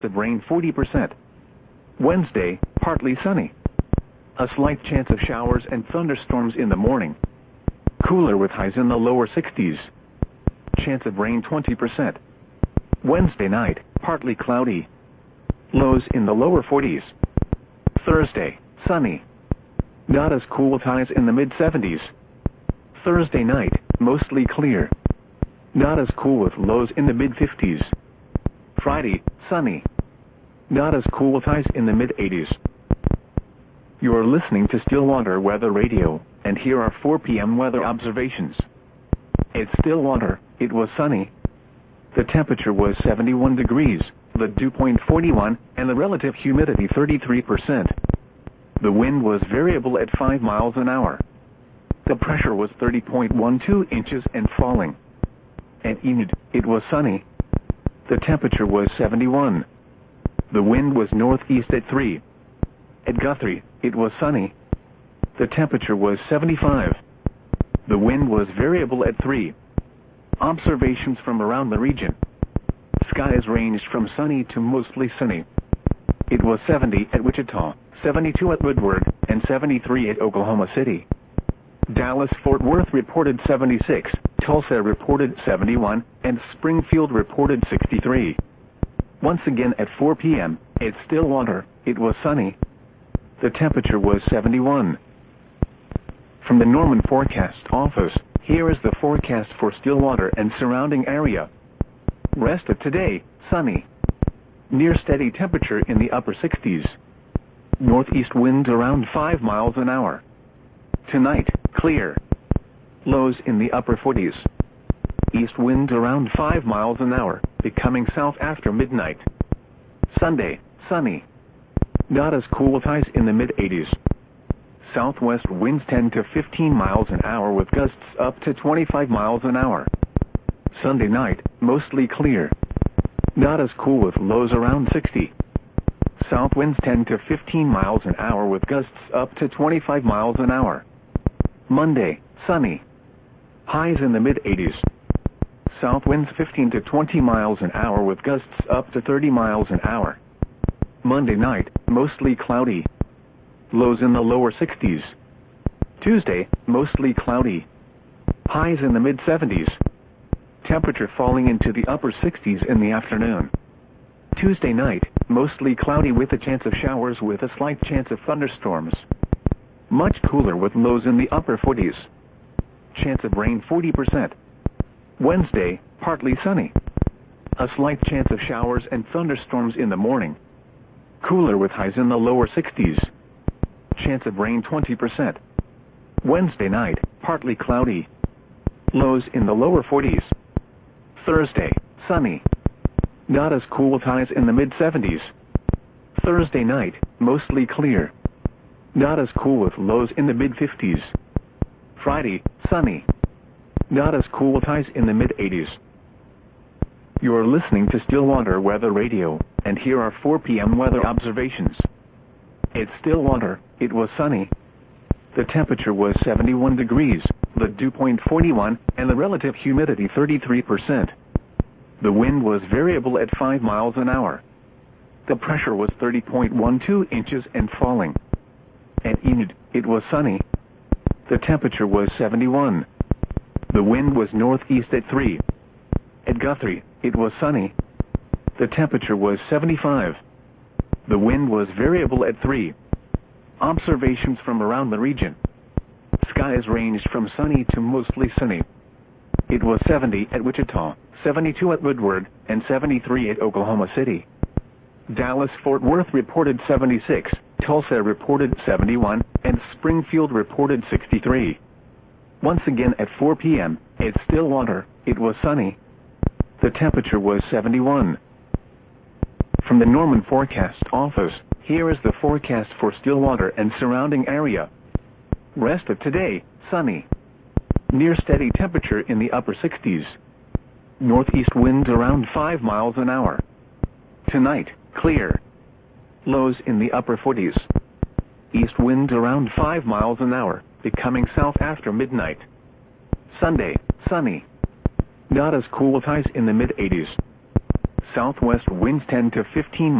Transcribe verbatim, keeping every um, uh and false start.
of rain forty percent. Wednesday, partly sunny. A slight chance of showers and thunderstorms in the morning. Cooler with highs in the lower sixties. Chance of rain twenty percent. Wednesday night, partly cloudy. Lows in the lower forties. Thursday, sunny. Not as cool with highs in the mid seventies. Thursday night, mostly clear. Not as cool with lows in the mid fifties. Friday, sunny. Not as cool with highs in the mid eighties. You are listening to Stillwater Weather Radio, and here are four p m weather observations. At Stillwater, it was sunny. The temperature was seventy-one degrees, the dew point forty-one, and the relative humidity thirty-three percent. The wind was variable at five miles an hour. The pressure was thirty point one two inches and falling. At Enid, it was sunny. The temperature was seventy-one. The wind was northeast at three. At Guthrie, it was sunny. The temperature was seventy-five. The wind was variable at three. Observations from around the region. Skies ranged from sunny to mostly sunny. It was seventy at Wichita, seventy-two at Woodward, and seventy-three at Oklahoma City. Dallas-Fort Worth reported seventy-six, Tulsa reported seventy-one, and Springfield reported sixty-three. Once again at four p m, at Stillwater, it was sunny. The temperature was seventy-one. From the Norman Forecast Office, here is the forecast for Stillwater and surrounding area. Rest of today, sunny. Near steady temperature in the upper sixties. Northeast winds around five miles an hour. Tonight, clear. Lows in the upper forties. East winds around five miles an hour, becoming south after midnight. Sunday, sunny. Not as cool with highs in the mid eighties. Southwest winds ten to fifteen miles an hour with gusts up to twenty-five miles an hour. Sunday night, mostly clear. Not as cool with lows around sixty. South winds ten to fifteen miles an hour with gusts up to twenty-five miles an hour. Monday, sunny. Highs in the mid eighties. South winds fifteen to twenty miles an hour with gusts up to thirty miles an hour. Monday night, mostly cloudy. Lows in the lower sixties. Tuesday, mostly cloudy. Highs in the mid seventies. Temperature falling into the upper sixties in the afternoon. Tuesday night, mostly cloudy with a chance of showers with a slight chance of thunderstorms. Much cooler with lows in the upper forties. Chance of rain forty percent. Wednesday, partly sunny. A slight chance of showers and thunderstorms in the morning. Cooler with highs in the lower sixties. Chance of rain twenty percent. Wednesday night, partly cloudy. Lows in the lower forties. Thursday, sunny. Not as cool with highs in the mid seventies. Thursday night, mostly clear. Not as cool with lows in the mid fifties. Friday, sunny. Not as cool with highs in the mid eighties. You are listening to Stillwater Weather Radio, and here are four p m weather observations. At Stillwater, it was sunny. The temperature was seventy-one degrees, the dew point forty-one, and the relative humidity thirty-three percent. The wind was variable at five miles an hour. The pressure was thirty point one two inches and falling. At Enid, it was sunny. The temperature was seventy-one. The wind was northeast at three. At Guthrie, it was sunny. The temperature was seventy-five. The wind was variable at three. Observations from around the region. Skies ranged from sunny to mostly sunny. It was seventy at Wichita, seventy-two at Woodward, and seventy-three at Oklahoma City. Dallas-Fort Worth reported seventy-six, Tulsa reported seventy-one, and Springfield reported sixty-three. Once again at four p m, at Stillwater, it was sunny. The temperature was seventy-one. From the Norman Forecast Office, here is the forecast for Stillwater and surrounding area. Rest of today, sunny. Near steady temperature in the upper sixties. Northeast winds around five miles an hour. Tonight, clear. Lows in the upper forties. East winds around five miles an hour, becoming south after midnight. Sunday, sunny. Not as cool with highs in the mid eighties. Southwest winds ten to fifteen